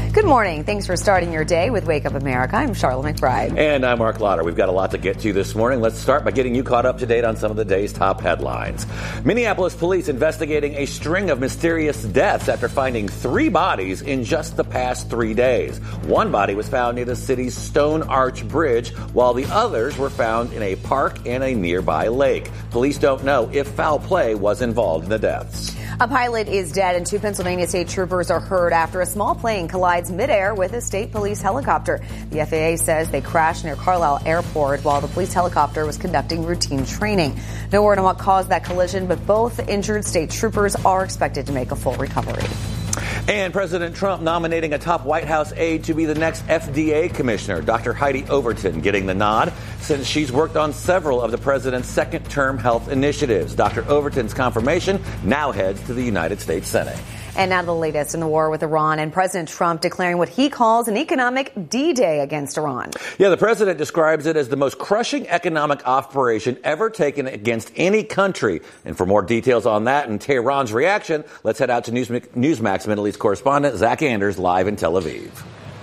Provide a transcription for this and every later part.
Good morning. Thanks for starting your day with Wake Up America. I'm Charlotte McBride. And I'm Mark Lauder. We've got a lot to get to this morning. Let's start by getting you caught up to date on some of the day's top headlines. Minneapolis police investigating a string of mysterious deaths after finding 3 bodies in just the past 3 days. One body was found near the city's Stone Arch Bridge, while the others were found in a park and a nearby lake. Police don't know if foul play was involved in the deaths. A pilot is dead and 2 Pennsylvania state troopers are hurt after a small plane collides midair with a state police helicopter. The FAA says they crashed near Carlisle Airport while the police helicopter was conducting routine training. No word on what caused that collision, but both injured state troopers are expected to make a full recovery. And President Trump nominating a top White House aide to be the next FDA commissioner, Dr. Heidi Overton, getting the nod since she's worked on several of the president's second-term health initiatives. Dr. Overton's confirmation now heads to the United States Senate. And now the latest in the war with Iran and President Trump declaring what he calls an economic D-Day against Iran. Yeah, the president describes it as the most crushing economic operation ever taken against any country. And for more details on that and Tehran's reaction, let's head out to Newsmax Middle East correspondent Zach Anders live in Tel Aviv.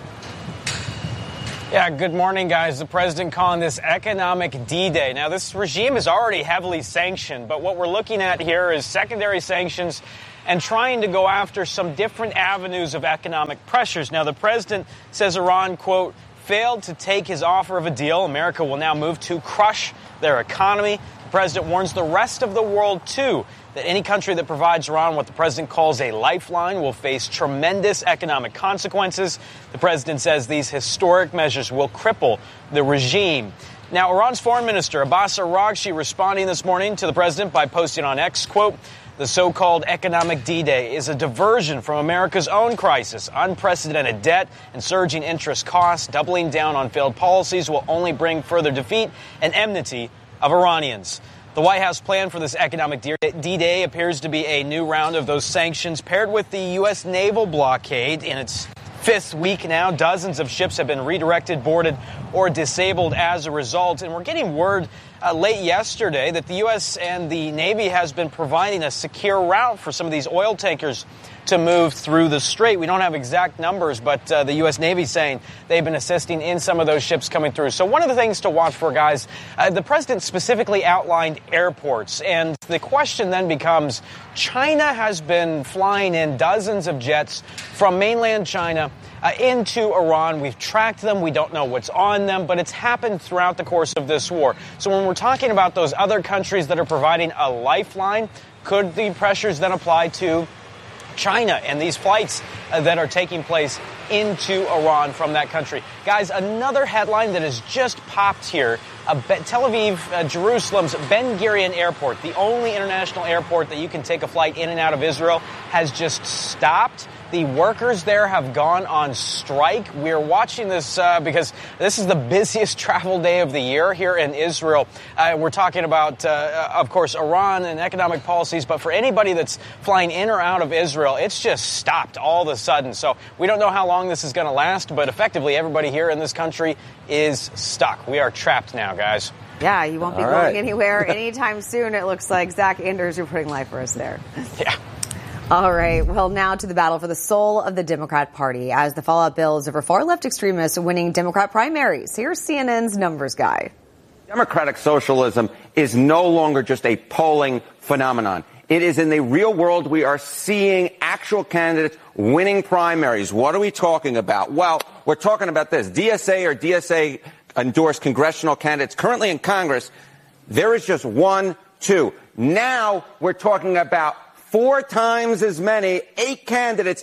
Yeah, good morning, guys. The president calling this economic D-Day. Now, this regime is already heavily sanctioned, but what we're looking at here is secondary sanctions and trying to go after some different avenues of economic pressures. Now, the president says Iran, quote, failed to take his offer of a deal. America will now move to crush their economy. The president warns the rest of the world, too, that any country that provides Iran what the president calls a lifeline will face tremendous economic consequences. The president says these historic measures will cripple the regime. Now, Iran's foreign minister, Abbas Araghchi, responding this morning to the president by posting on X, quote, the so-called economic D-Day is a diversion from America's own crisis. Unprecedented debt and surging interest costs, doubling down on failed policies will only bring further defeat and enmity of Iranians. The White House plan for this economic D-Day appears to be a new round of those sanctions paired with the U.S. naval blockade in its 5th week now. Dozens of ships have been redirected, boarded, or disabled as a result. And we're getting word late yesterday that the U.S. and the Navy has been providing a secure route for some of these oil tankers to move through the strait. We don't have exact numbers, but the U.S. Navy saying they've been assisting in some of those ships coming through. So one of the things to watch for, guys, the president specifically outlined airports. And the question then becomes, China has been flying in dozens of jets from mainland China into Iran. We've tracked them. We don't know what's on them, but it's happened throughout the course of this war. So when we're talking about those other countries that are providing a lifeline, could the pressures then apply to China and these flights that are taking place into Iran from that country? Guys, another headline that has just popped here. Tel Aviv, Jerusalem's Ben Gurion Airport, the only international airport that you can take a flight in and out of Israel, has just stopped. The workers there have gone on strike. We're watching this because this is the busiest travel day of the year here in Israel. We're talking about, of course, Iran and economic policies. But for anybody that's flying in or out of Israel, it's just stopped all of a sudden. So we don't know how long this is going to last. But effectively, everybody here in this country is stuck. We are trapped now, guys. Yeah, you won't be going anywhere anytime soon. It looks like. Zach Anders, you're putting life for us there. Yeah. All right. Well, now to the battle for the soul of the Democrat Party as the fallout builds over far left extremists winning Democrat primaries. Here's CNN's numbers guy. Democratic socialism is no longer just a polling phenomenon. It is in the real world. We are seeing actual candidates winning primaries. What are we talking about? Well, we're talking about this. DSA or DSA endorsed congressional candidates currently in Congress. There is just 1, 2. Now we're talking about 4 times as many, 8 candidates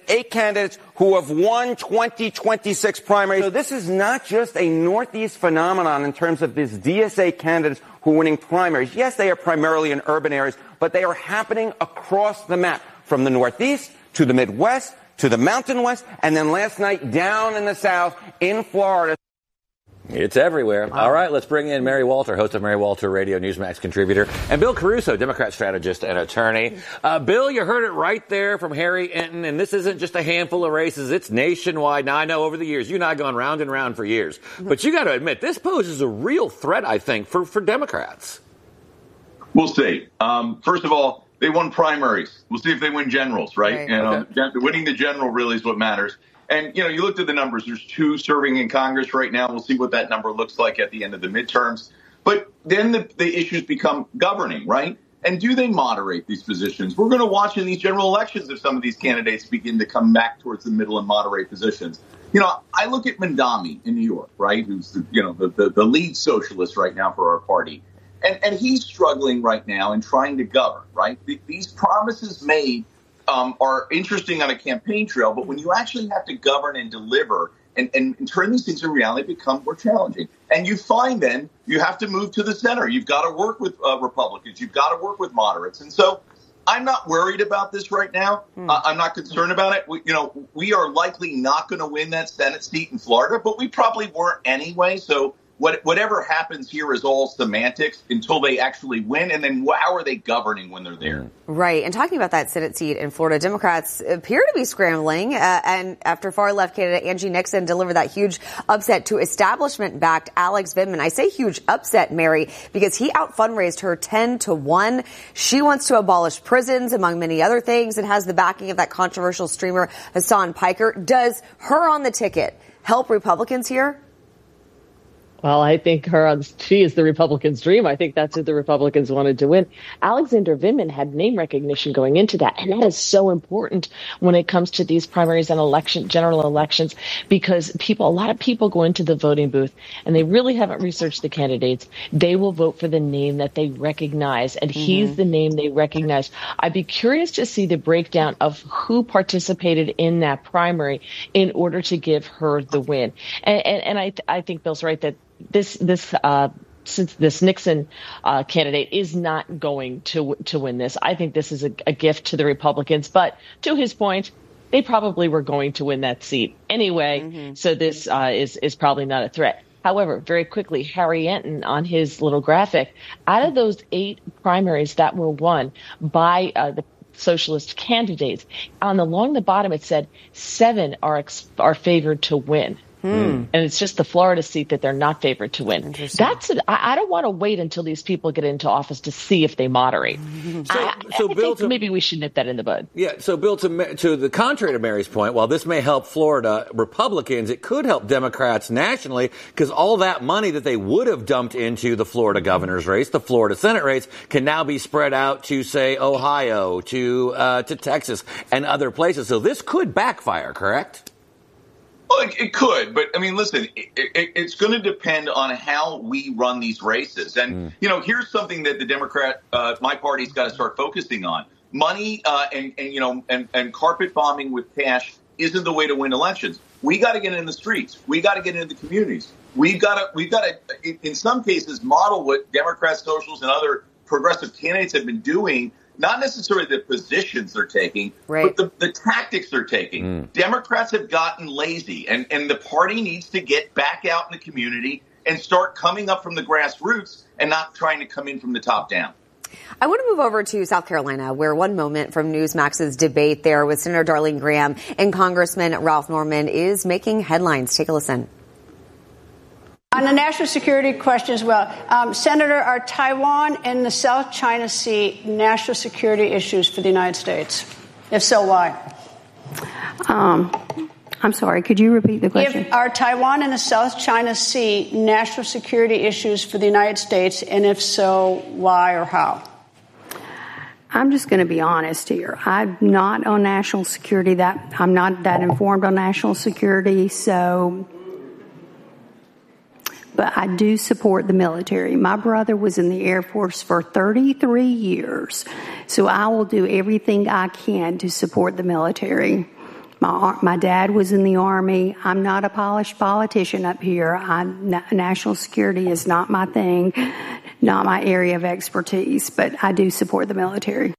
who have won 2026 primaries. So this is not just a Northeast phenomenon in terms of these DSA candidates who are winning primaries. Yes, they are primarily in urban areas, but they are happening across the map, from the Northeast to the Midwest to the Mountain West, and then last night down in the South in Florida. It's everywhere. All right, let's bring in Mary Walter, host of Mary Walter Radio, Newsmax contributor, and Bill Caruso, Democrat strategist and attorney. Bill, you heard it right there from Harry Enton, and this isn't just a handful of races. It's nationwide. Now, I know over the years, you and I have gone round and round for years, but you got to admit, this poses a real threat, I think, for Democrats. We'll see. First of all, they won primaries. We'll see if they win generals, right? Winning the general really is what matters. And, you looked at the numbers. There's 2 serving in Congress right now. We'll see what that number looks like at the end of the midterms. But then the issues become governing, right? And do they moderate these positions? We're going to watch in these general elections if some of these candidates begin to come back towards the middle and moderate positions. I look at Mandami in New York, right, who's the lead socialist right now for our party. And he's struggling right now and trying to govern, right? These promises made are interesting on a campaign trail, but when you actually have to govern and deliver and turn these things in reality, they become more challenging. And you find then you have to move to the center. You've got to work with Republicans. You've got to work with moderates. And so I'm not worried about this right now. I'm not concerned about it. We are likely not going to win that Senate seat in Florida, but we probably weren't anyway. So whatever happens here is all semantics until they actually win. And then how are they governing when they're there? Right. And talking about that Senate seat in Florida, Democrats appear to be scrambling. And after far-left candidate Angie Nixon delivered that huge upset to establishment-backed Alex Vindman. I say huge upset, Mary, because he out-fundraised her 10-1. She wants to abolish prisons, among many other things, and has the backing of that controversial streamer Hassan Piker. Does her on the ticket help Republicans here? Well, I think she is the Republicans' dream. I think that's who the Republicans wanted to win. Alexander Vindman had name recognition going into that. And that is so important when it comes to these primaries and general elections, because a lot of people go into the voting booth and they really haven't researched the candidates. They will vote for the name that they recognize, and he's the name they recognize. I'd be curious to see the breakdown of who participated in that primary in order to give her the win. And I think Bill's right that since this Nixon candidate is not going to win this, I think this is a gift to the Republicans. But to his point, they probably were going to win that seat anyway. So this is probably not a threat. However, very quickly, Harry Enton on his little graphic, out of those 8 primaries that were won by the socialist candidates, along the bottom it said 7 are favored to win. And it's just the Florida seat that they're not favored to win. I don't want to wait until these people get into office to see if they moderate. I think maybe we should nip that in the bud. Yeah. So, Bill, to the contrary to Mary's point, while this may help Florida Republicans, it could help Democrats nationally, because all that money that they would have dumped into the Florida governor's race, the Florida Senate race, can now be spread out to, say, Ohio, to Texas, and other places. So this could backfire, correct? Well, it could, but I mean, listen, it's going to depend on how we run these races. And, here's something that the Democrat, my party's got to start focusing on. Money and carpet bombing with cash isn't the way to win elections. We got to get in the streets. We got to get into the communities. We've got to, in some cases, model what Democrats, socialists, and other progressive candidates have been doing. Not necessarily the positions they're taking, but the tactics they're taking. Democrats have gotten lazy, and the party needs to get back out in the community and start coming up from the grassroots and not trying to come in from the top down. I want to move over to South Carolina, where one moment from Newsmax's debate there with Senator Darlene Graham and Congressman Ralph Norman is making headlines. Take a listen. On the national security question as well, Senator, are Taiwan and the South China Sea national security issues for the United States? If so, why? I'm sorry, could you repeat the question? Are Taiwan and the South China Sea national security issues for the United States, and if so, why or how? I'm just going to be honest here. I'm not on national security. I'm not that informed on national security, but I do support the military. My brother was in the Air Force for 33 years, so I will do everything I can to support the military. My dad was in the Army. I'm not a polished politician up here. National security is not my thing, not my area of expertise, but I do support the military.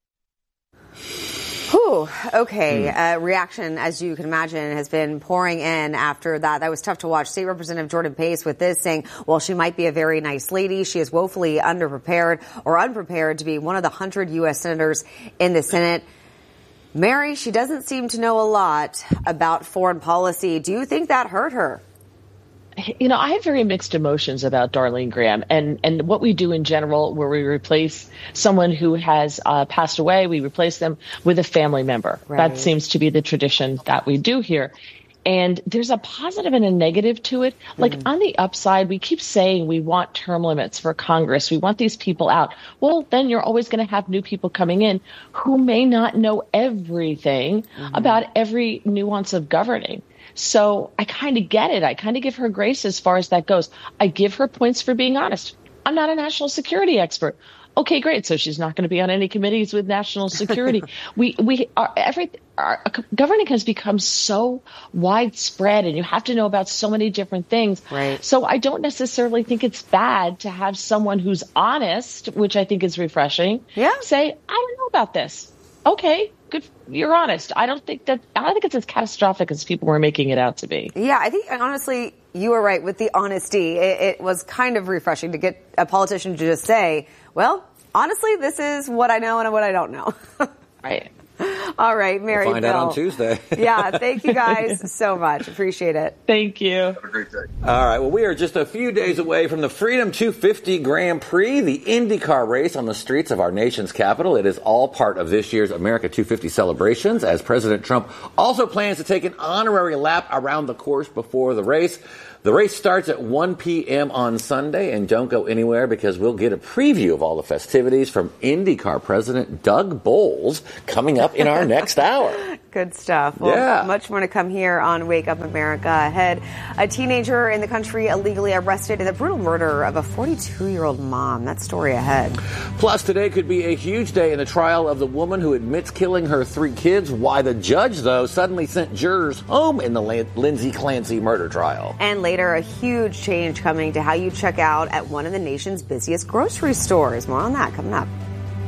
Okay. Reaction, as you can imagine, has been pouring in after that. That was tough to watch. State Representative Jordan Pace with this saying, well, she might be a very nice lady. She is woefully underprepared or unprepared to be one of the 100 U.S. senators in the Senate. Mary, she doesn't seem to know a lot about foreign policy. Do you think that hurt her? I have very mixed emotions about Darlene Graham and what we do in general, where we replace someone who has passed away, we replace them with a family member. Right. That seems to be the tradition that we do here. And there's a positive and a negative to it. Like on the upside, we keep saying we want term limits for Congress. We want these people out. Well, then you're always going to have new people coming in who may not know everything about every nuance of governing. So I kind of get it. I kind of give her grace as far as that goes. I give her points for being honest. I'm not a national security expert. Okay, great. So she's not going to be on any committees with national security. Our governing has become so widespread, and you have to know about so many different things. Right. So I don't necessarily think it's bad to have someone who's honest, which I think is refreshing. Yeah. Say, I don't know about this. Okay, good. You're honest. I don't think it's as catastrophic as people were making it out to be. Yeah, I think honestly, you were right with the honesty. It was kind of refreshing to get a politician to just say, well, honestly, this is what I know and what I don't know. Right. All right, Mary. We'll find out on Tuesday. Yeah, thank you guys so much. Appreciate it. Thank you. Have a great day. All right, well, we are just a few days away from the Freedom 250 Grand Prix, the IndyCar race on the streets of our nation's capital. It is all part of this year's America 250 celebrations, as President Trump also plans to take an honorary lap around the course before the race. The race starts at 1 p.m. on Sunday, and don't go anywhere because we'll get a preview of all the festivities from IndyCar President Doug Bowles coming up in our next hour. Good stuff. Well, much more to come here on Wake Up America. Ahead, a teenager in the country illegally arrested in the brutal murder of a 42-year-old mom. That story ahead. Plus, today could be a huge day in the trial of the woman who admits killing her 3 kids. Why the judge, though, suddenly sent jurors home in the Lindsay Clancy murder trial. And later, a huge change coming to how you check out at one of the nation's busiest grocery stores. More on that coming up.